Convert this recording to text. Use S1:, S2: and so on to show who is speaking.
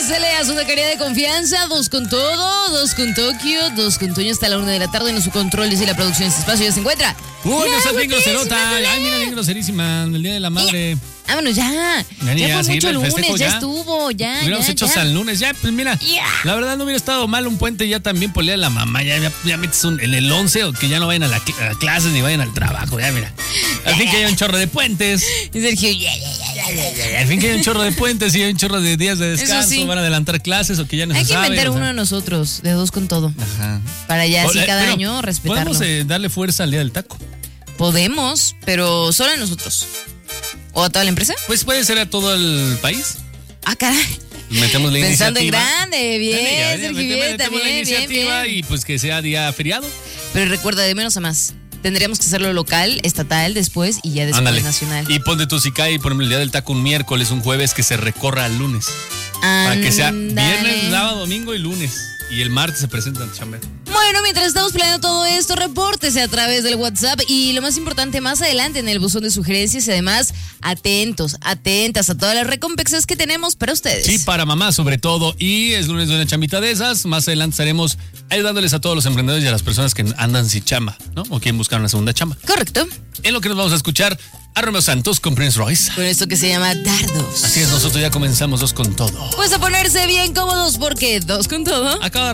S1: pásele a su taquería de confianza. 2 con todo, 2 con Tokio, 2 con Toño hasta la 1 de la tarde. En su control y la producción de este espacio ya se encuentra.
S2: Uy, no estás bien groserota. Ay, mira, bien groserísima. El Día de la Madre.
S1: Vámonos ya. Ya fue mucho el lunes, ya estuvo, ya.
S2: Hubiéramos hecho al lunes, ya, pues mira. La verdad no hubiera estado mal un puente ya también por el Día de la Mamá. Ya metes en el 11 o que ya no vayan a clases ni vayan al trabajo, ya mira. Al fin que haya un chorro de puentes.
S1: Y Sergio,
S2: al fin que haya un chorro de puentes y hay un chorro de días de descanso, sí. Van a adelantar clases o que ya no se sabe.
S1: Hay que inventar uno de nosotros, de 2 con todo.
S2: Ajá.
S1: Para ya así cada año respetarlo.
S2: Podemos darle fuerza al Día del Taco.
S1: Podemos, pero solo a nosotros. ¿O a toda la empresa?
S2: Pues puede ser a todo el país.
S1: Ah, caray.
S2: Metemos la
S1: Pensando
S2: iniciativa.
S1: en grande, bien, Sergio,
S2: metemos la iniciativa bien. Y pues que sea día feriado.
S1: Pero recuerda, de menos a más. Tendríamos que hacerlo local, estatal después y ya después nacional.
S2: Y ponte tú si cae, por ejemplo, el Día del Taco un miércoles, un jueves, que se recorra al lunes. Para que sea viernes, sábado, domingo y lunes. Y el martes se presentan chambear.
S1: Bueno, mientras estamos planeando todo esto, repórtese a través del WhatsApp y lo más importante, más adelante en el buzón de sugerencias y además atentas a todas las recompensas que tenemos para ustedes.
S2: Sí, para mamá sobre todo. Y es lunes de una chambita de esas. Más adelante estaremos ayudándoles a todos los emprendedores y a las personas que andan sin chamba, ¿no? O quieren buscar una segunda chamba.
S1: Correcto.
S2: En lo que nos vamos a escuchar a Romeo Santos con Prince Royce.
S1: Con esto que se llama Dardos.
S2: Así es, nosotros ya comenzamos 2 con todo.
S1: Pues a ponerse bien cómodos porque 2 con todo.
S2: Acaba